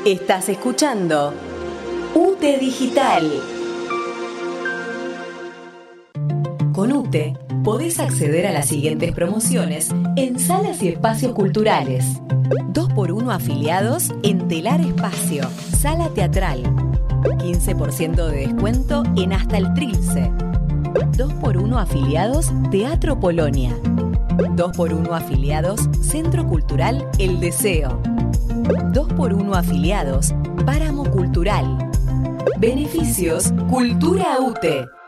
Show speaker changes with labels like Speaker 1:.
Speaker 1: Estás escuchando UTE Digital. Con UTE podés acceder a las siguientes promociones en salas y espacios culturales. 2x1 afiliados en Telar Espacio, Sala Teatral. 15% de descuento en Hasta el Trilce. 2x1 afiliados Teatro Polonia. 2x1 afiliados Centro Cultural El Deseo. 2x1 afiliados Páramo Cultural. Beneficios Cultura UTE.